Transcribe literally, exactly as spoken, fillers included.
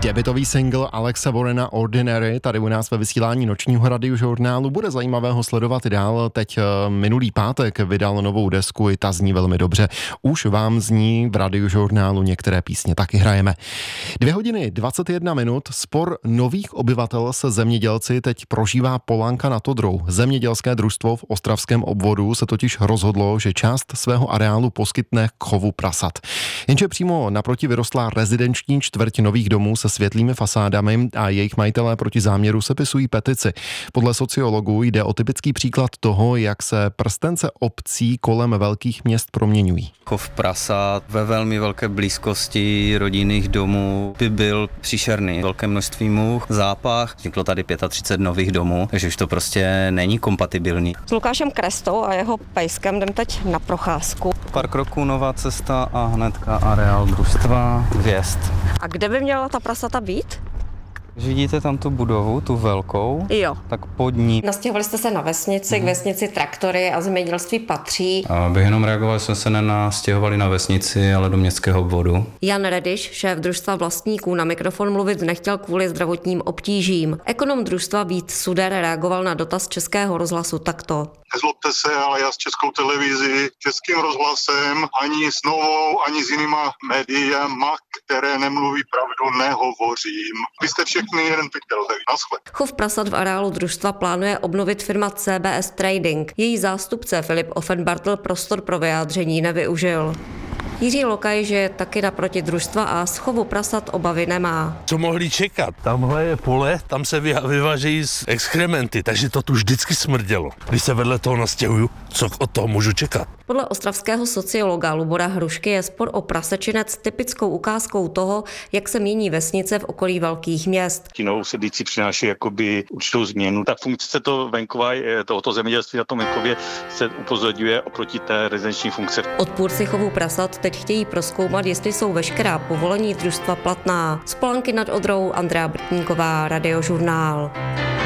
Debutový single Alexe Warrena Ordinary tady u nás ve vysílání nočního radiožurnálu bude zajímavého sledovat i dál. Teď minulý pátek vydal novou desku, i ta zní velmi dobře. Už vám zní v radiožurnálu některé písně taky hrajeme. Dvě hodiny dvacet jedna minut. Spor nových obyvatel se zemědělci teď prožívá Polanka nad Odrou. Zemědělské družstvo v ostravském obvodu se totiž rozhodlo, že část svého areálu poskytne k chovu prasat. Jenže přímo naproti vyrostla rezidenční čtvrť nových domů se světlými fasádami a jejich majitelé proti záměru sepisují petici. Podle sociologů jde o typický příklad toho, jak se prstence obcí kolem velkých měst proměňují. Chov prasat ve velmi velké blízkosti rodinných domů by byl příšerný. Velké množství much, zápach, vzniklo tady třicet pět nových domů, takže už to prostě není kompatibilní. S Lukášem Krestou a jeho pejskem jdem teď na procházku. Pár kroků, nová cesta a hnedka areál družstva Vjezd. A kde by měla ta prasata být? Když vidíte tam tu budovu, tu velkou, Jo. tak pod ní. Nastěhovali jste se na vesnici, hmm. k vesnici traktory a zemědělství patří. Abych jenom reagoval, jsme se nenastěhovali na vesnici, ale do městského obvodu. Jan Rediš, šéf družstva vlastníků, na mikrofon mluvit nechtěl kvůli zdravotním obtížím. Ekonom družstva Vít Suder reagoval na dotaz Českého rozhlasu takto. Nezlobte se, ale já s Českou televizí, Českým rozhlasem, ani s Novou, ani s jinýma médiama, které nemluví pravdu, nehovořím. Vy jste všechny jeden pytel, tak naschle. Chov prasat v areálu družstva plánuje obnovit firma C B S Trading. Její zástupce Filip Offenbartl prostor pro vyjádření nevyužil. Jiří Lokaj, že je taky naproti družstva a z chovu prasat obavy nemá. Co mohli čekat? Tamhle je pole, tam se vyvážejí exkrementy, takže to tu vždycky smrdělo. Když se vedle toho nastěhuju, co od toho můžu čekat? Podle ostravského sociologa Lubora Hrušky je spor o prasečinec typickou ukázkou toho, jak se mění vesnice v okolí velkých měst. Ti novou sedící přináší jakoby určitou změnu. Ta funkce to venkova, tohoto zemědělství na tom venkově se upozorňuje oproti té rezidenční funkce. Odpůrci chovu prasat teď chtějí prozkoumat, jestli jsou veškerá povolení družstva platná. Z Polanky nad Odrou Andrea Brtníková, Radiožurnál.